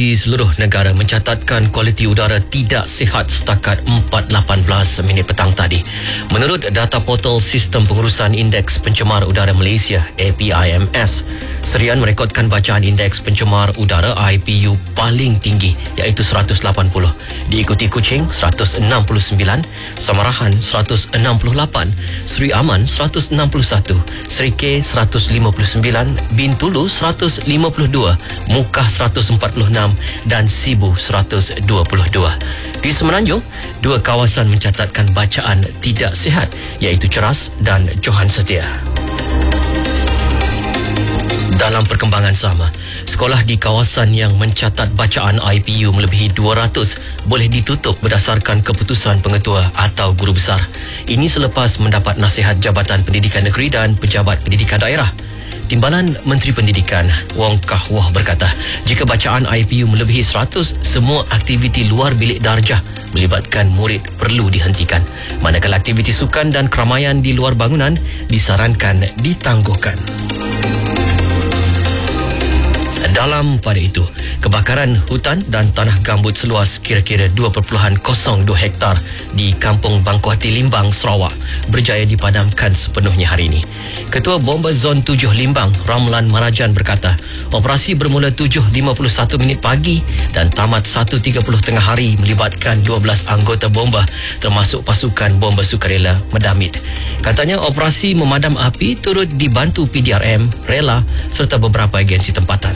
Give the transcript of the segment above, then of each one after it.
di seluruh negara mencatatkan kualiti udara tidak sihat setakat 4.18 minit petang tadi. Menurut data portal Sistem Pengurusan Indeks Pencemar Udara Malaysia APIMS, Serian merekodkan bacaan Indeks Pencemar Udara IPU paling tinggi iaitu 180, diikuti Kuching 169, Samarahan 168, Seri Aman 161, Serikei 159, Bintulu 152, Mukah 146 dan Sibu 122. Di Semenanjung, dua kawasan mencatatkan bacaan tidak sihat iaitu Ceras dan Johan Setia. Dalam perkembangan sama, sekolah di kawasan yang mencatat bacaan IPU melebihi 200 boleh ditutup berdasarkan keputusan pengetua atau guru besar. Ini selepas mendapat nasihat Jabatan Pendidikan Negeri dan Pejabat Pendidikan Daerah. Timbalan Menteri Pendidikan Wong Kah Wah berkata, jika bacaan IPU melebihi 100, semua aktiviti luar bilik darjah melibatkan murid perlu dihentikan. Manakala aktiviti sukan dan keramaian di luar bangunan disarankan ditangguhkan. Dalam pada itu, kebakaran hutan dan tanah gambut seluas kira-kira 2.02 hektar di Kampung Bangkuhati Limbang, Sarawak berjaya dipadamkan sepenuhnya hari ini. Ketua Bomba Zon 7 Limbang, Ramlan Marajan berkata, operasi bermula 7.51 minit pagi dan tamat 1.30 tengah hari melibatkan 12 anggota bomba termasuk pasukan bomba sukarela Medamit. Katanya operasi memadam api turut dibantu PDRM, Rela serta beberapa agensi tempatan.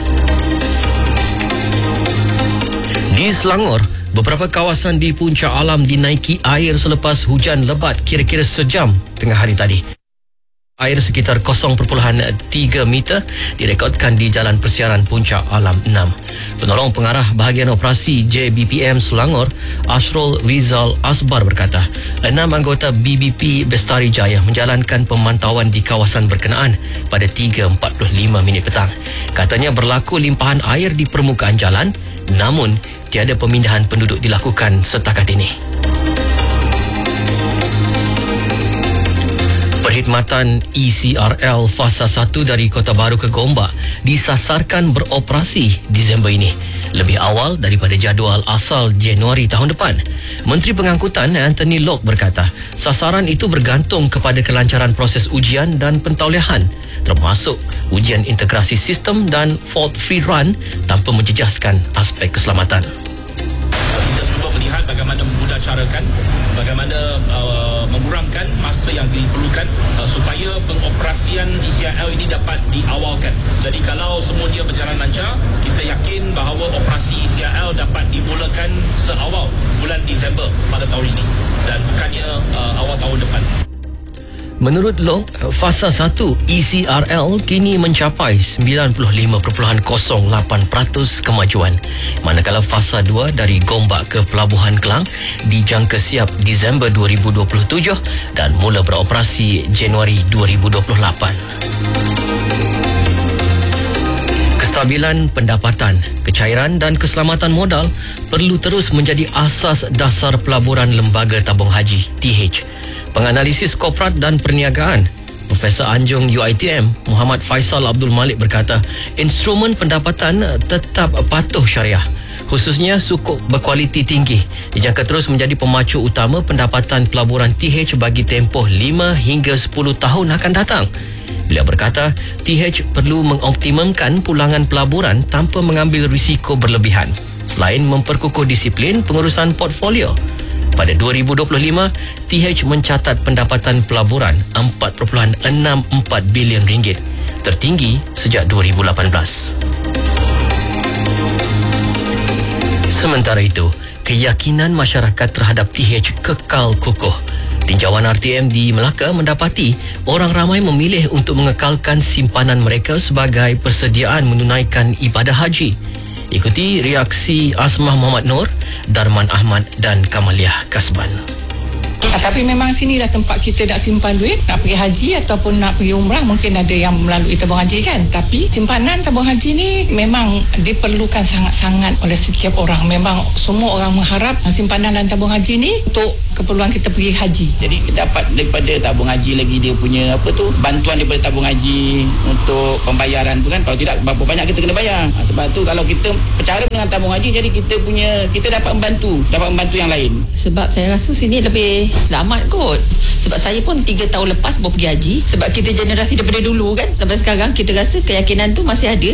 Di Selangor, beberapa kawasan di Puncak Alam dinaiki air selepas hujan lebat kira-kira sejam tengah hari tadi. Air sekitar 0.3 meter direkodkan di Jalan Persiaran Puncak Alam 6. Penolong Pengarah Bahagian Operasi JBPM Selangor, Ashrul Rizal Asbar berkata, 6 anggota BBP Bestari Jaya menjalankan pemantauan di kawasan berkenaan pada 3.45 minit petang. Katanya berlaku limpahan air di permukaan jalan, namun tiada pemindahan penduduk dilakukan setakat ini. Perkhidmatan ECRL Fasa 1 dari Kota Baru ke Gombak disasarkan beroperasi Disember ini, lebih awal daripada jadual asal Januari tahun depan. Menteri Pengangkutan Anthony Locke berkata, sasaran itu bergantung kepada kelancaran proses ujian dan pentauliahan, termasuk ujian integrasi sistem dan fault-free run tanpa menjejaskan aspek keselamatan. Kita cuba melihat bagaimana memudahcarakan, bagaimana mengurangkan masa yang diperlukan supaya pengoperasian ECRL ini dapat diawalkan. Jadi kalau semua dia berjalan lancar, kita yakin bahawa operasi ECRL dapat dimulakan seawal bulan Disember pada tahun ini dan bukannya awal tahun depan. Menurut Locke, Fasa 1 ECRL kini mencapai 95.08% kemajuan, manakala Fasa 2 dari Gombak ke Pelabuhan Kelang dijangka siap Disember 2027 dan mula beroperasi Januari 2028. Kestabilan pendapatan, kecairan dan keselamatan modal perlu terus menjadi asas dasar pelaburan Lembaga Tabung Haji TH. Penganalisis korporat dan perniagaan Profesor Anjung UiTM Muhammad Faisal Abdul Malik berkata, instrumen pendapatan tetap patuh syariah, khususnya sukuk berkualiti tinggi, dijangka terus menjadi pemacu utama pendapatan pelaburan TH bagi tempoh 5 hingga 10 tahun akan datang. Beliau berkata, TH perlu mengoptimumkan pulangan pelaburan tanpa mengambil risiko berlebihan, selain memperkukuh disiplin pengurusan portfolio. Pada 2025, TH mencatat pendapatan pelaburan RM4.64 bilion, tertinggi sejak 2018. Sementara itu, keyakinan masyarakat terhadap TH kekal kukuh. Tinjauan RTM di Melaka mendapati orang ramai memilih untuk mengekalkan simpanan mereka sebagai persediaan menunaikan ibadah haji. Ikuti reaksi Asmah Muhammad Nur, Darman Ahmad dan Kamaliah Kasban. Tapi memang sinilah tempat kita nak simpan duit, nak pergi haji ataupun nak pergi umrah. Mungkin ada yang melalui tabung haji kan, tapi simpanan tabung haji ni memang diperlukan sangat-sangat oleh setiap orang. Memang semua orang mengharap simpanan dan tabung haji ni untuk keperluan kita pergi haji. Jadi dapat daripada tabung haji lagi dia punya bantuan daripada tabung haji untuk pembayaran tu kan. Kalau tidak berapa banyak kita kena bayar. Sebab tu kalau kita bercara dengan tabung haji, jadi kita dapat membantu yang lain. Sebab saya rasa sini lebih selamat kot. Sebab saya pun 3 tahun lepas baru pergi haji. Sebab kita generasi daripada dulu kan, sampai sekarang kita rasa keyakinan tu masih ada.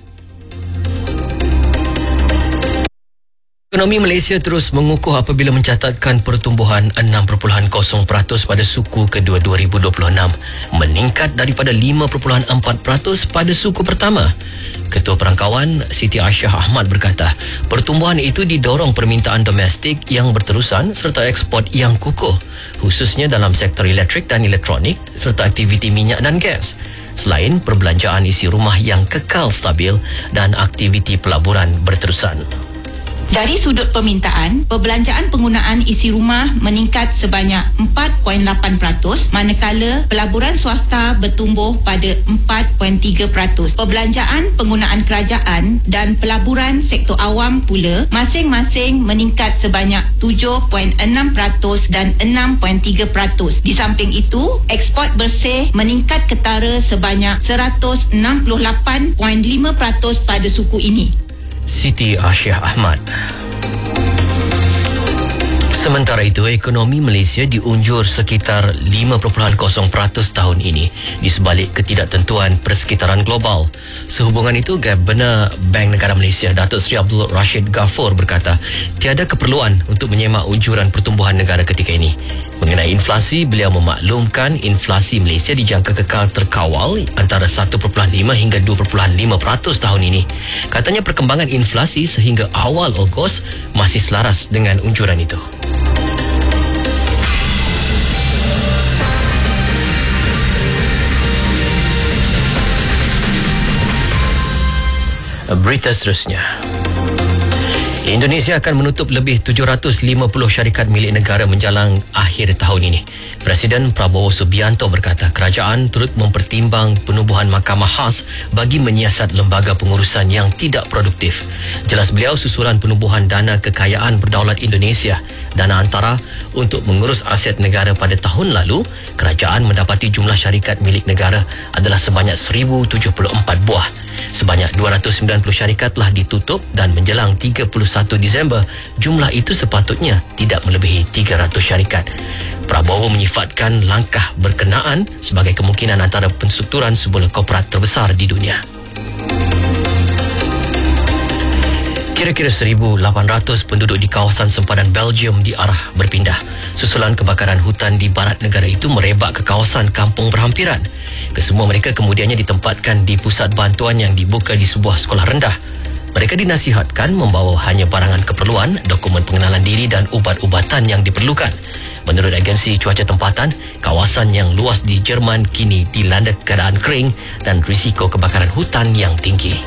Ekonomi Malaysia terus mengukuh apabila mencatatkan pertumbuhan 6.0% pada suku kedua 2026, meningkat daripada 5.4% pada suku pertama. Ketua Perangkawan Siti Aisyah Ahmad berkata, pertumbuhan itu didorong permintaan domestik yang berterusan serta ekspor yang kukuh, khususnya dalam sektor elektrik dan elektronik serta aktiviti minyak dan gas. Selain perbelanjaan isi rumah yang kekal stabil dan aktiviti pelaburan berterusan. Dari sudut permintaan, perbelanjaan penggunaan isi rumah meningkat sebanyak 4.8%, manakala pelaburan swasta bertumbuh pada 4.3%. Perbelanjaan penggunaan kerajaan dan pelaburan sektor awam pula masing-masing meningkat sebanyak 7.6% dan 6.3%. Di samping itu, ekspor bersih meningkat ketara sebanyak 168.5% pada suku ini. Siti Aisyah Ahmad. Sementara itu, ekonomi Malaysia diunjur sekitar 5.0% tahun ini di sebalik ketidaktentuan persekitaran global. Sehubungan itu, Governor Bank Negara Malaysia Datuk Seri Abdul Rashid Ghafur berkata, tiada keperluan untuk menyemak unjuran pertumbuhan negara ketika ini. Mengenai inflasi, beliau memaklumkan inflasi Malaysia dijangka kekal terkawal antara 1.5 hingga 2.5% tahun ini. Katanya perkembangan inflasi sehingga awal Ogos masih selaras dengan unjuran itu. Berita seterusnya. Indonesia akan menutup lebih 750 syarikat milik negara menjelang akhir tahun ini. Presiden Prabowo Subianto berkata kerajaan turut mempertimbang penubuhan mahkamah khas bagi menyiasat lembaga pengurusan yang tidak produktif. Jelas beliau, susulan penubuhan dana kekayaan berdaulat Indonesia, dana antara untuk mengurus aset negara pada tahun lalu, kerajaan mendapati jumlah syarikat milik negara adalah sebanyak 1,074 buah. Sebanyak 290 syarikat telah ditutup dan menjelang 31 Disember, jumlah itu sepatutnya tidak melebihi 300 syarikat. Prabowo menyifatkan langkah berkenaan sebagai kemungkinan antara penstrukturan sebuah korporat terbesar di dunia. Kira-kira 1,800 penduduk di kawasan sempadan Belgium diarah berpindah. Susulan kebakaran hutan di barat negara itu merebak ke kawasan kampung berhampiran. Kesemua mereka kemudiannya ditempatkan di pusat bantuan yang dibuka di sebuah sekolah rendah. Mereka dinasihatkan membawa hanya barangan keperluan, dokumen pengenalan diri dan ubat-ubatan yang diperlukan. Menurut agensi cuaca tempatan, kawasan yang luas di Jerman kini dilanda keadaan kering dan risiko kebakaran hutan yang tinggi.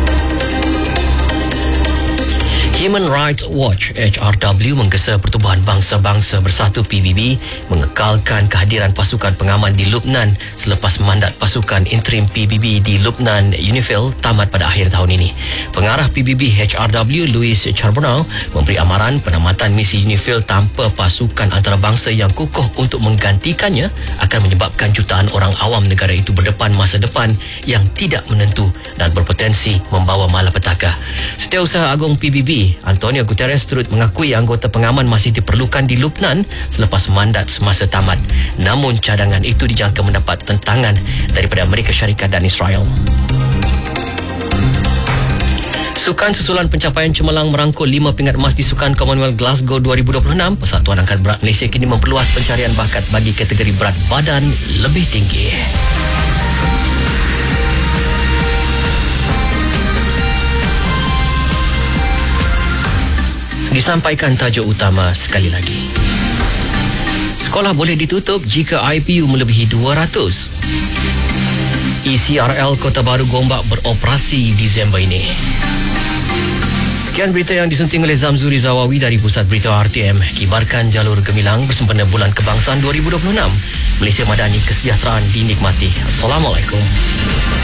Human Rights Watch HRW menggesa Pertubuhan Bangsa-Bangsa Bersatu PBB mengekalkan kehadiran pasukan pengaman di Lubnan selepas mandat pasukan interim PBB di Lubnan UNIFIL tamat pada akhir tahun ini. Pengarah PBB HRW Louis Charbonneau memberi amaran penamatan misi UNIFIL tanpa pasukan antarabangsa yang kukuh untuk menggantikannya akan menyebabkan jutaan orang awam negara itu berdepan masa depan yang tidak menentu dan berpotensi membawa malapetaka. Setiausaha Agung PBB Antonio Guterres turut mengakui anggota pengaman masih diperlukan di Lubnan selepas mandat semasa tamat. Namun cadangan itu dijangka mendapat tentangan daripada Amerika Syarikat dan Israel. Sukan susulan pencapaian cemerlang merangkul 5 pingat emas di Sukan Commonwealth Glasgow 2026. Persatuan Angkat Berat Malaysia kini memperluas pencarian bakat bagi kategori berat badan lebih tinggi. Disampaikan tajuk utama sekali lagi. Sekolah boleh ditutup jika IPU melebihi 200. ECRL Kota Baru Gombak beroperasi Disember ini. Sekian berita yang disunting oleh Zamzuri Zawawi dari Pusat Berita RTM. Kibarkan jalur gemilang bersempena Bulan Kebangsaan 2026. Malaysia Madani, kesejahteraan dinikmati. Assalamualaikum.